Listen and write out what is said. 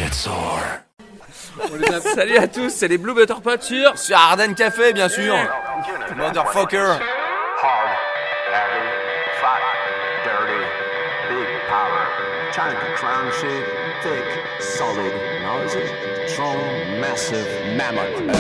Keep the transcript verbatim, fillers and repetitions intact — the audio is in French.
sore. Salut à tous, c'est les Blue Butter Pots sur... Sur Arden Café, bien sûr. Motherfucker. Hard, heavy, fat, dirty, big power. Trying to crunch it, thick, solid, noisy, strong, massive, mammoth.